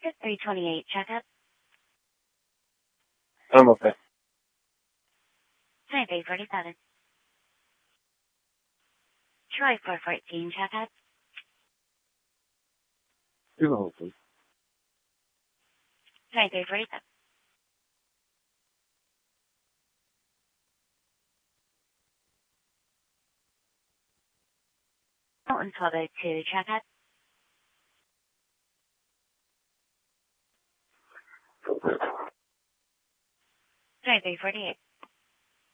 Get 328 checkup. I'm okay. 2347. Troy 414 checkup. Do the whole thing. 2347. Mountain 1202 checkup. 2348.